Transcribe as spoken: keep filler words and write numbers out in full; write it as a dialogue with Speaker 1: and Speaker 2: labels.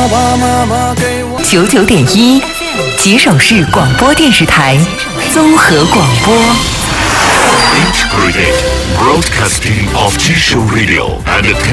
Speaker 1: 爸妈妈给我
Speaker 2: 九九点一，吉首市广播电视台综合广播。
Speaker 3: Integrated Broadcasting of Jisho Radio and